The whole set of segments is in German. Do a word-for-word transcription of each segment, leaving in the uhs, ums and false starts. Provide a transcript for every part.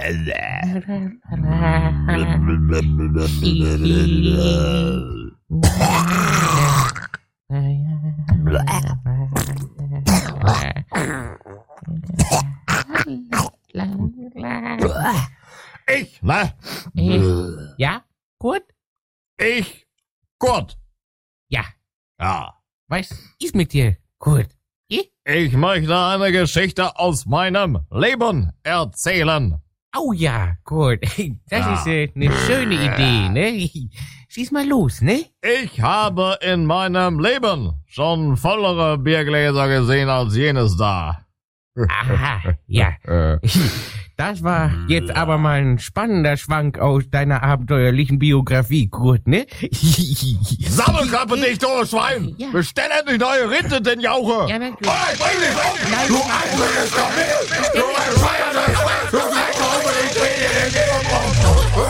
Ich, ne? Äh, ja, Kurt? Ich, Kurt. Ja. Ja. Was ist mit dir, Kurt? Ich? Ich möchte eine Geschichte aus meinem Leben erzählen. Oh ja, Kurt. Das Ja. ist äh, eine schöne Idee, ne? Schieß mal los, ne? Ich habe in meinem Leben schon vollere Biergläser gesehen als jenes da. Aha, ja. Äh, Das war jetzt aber mal ein spannender Schwank aus deiner abenteuerlichen Biografie, Kurt, ne? Sammelklappe dich, du Schwein! Ja. Bestell endlich neue Rinde, den Jauche! Ja, natürlich. Hey, bring dich auf! Nein, Du ich mach einziges Kamel! Du mein Feier, du kannst unbedingt Rede den Gegenbrauch!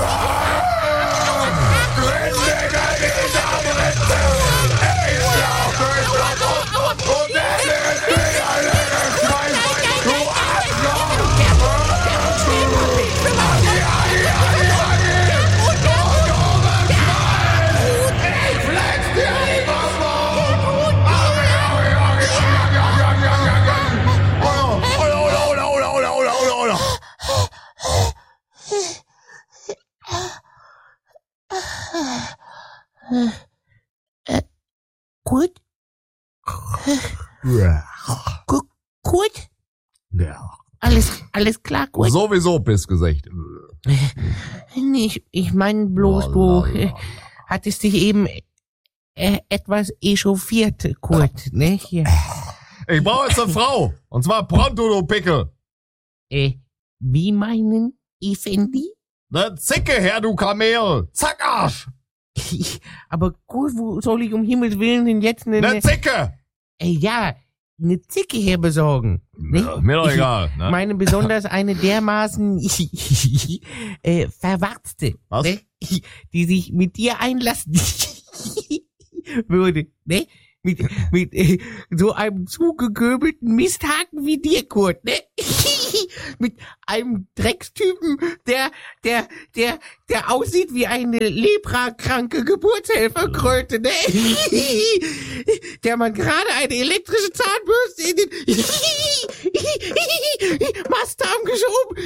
Gründige die Sammelrinde! Ich laufe und und endlich bin ein Schwein! Du Arschloch! Kurt? Ku- Kurt? Ja. Alles, alles klar, Kurt? Sowieso Pissgesicht. Nee, Ich, ich meine bloß, du äh, hattest dich eben äh, etwas echauffiert, Kurt, ne? Hier. Ich brauche jetzt eine Frau. Und zwar pronto, du Pickel. Äh, wie meinen, Effendi? Ne Zicke her, du Kamel. Zack, Arsch. Aber gut, wo soll ich um Himmels Willen denn jetzt eine... Ne Zicke. Äh, ja, eine Zicke herbesorgen. Ne? Ja, mir doch Ich egal. Ne? meine besonders eine dermaßen äh, verwarzte, Was? ne? Die sich mit dir einlassen würde, ne? Mit, mit äh, so einem zugegöbelten Misthaken wie dir, Kurt, ne? Mit einem Dreckstypen, der, der, der, der aussieht wie eine leprakranke Geburtshelferkröte, ne? Der man gerade eine elektrische Zahnbürste in den Mastdarm geschoben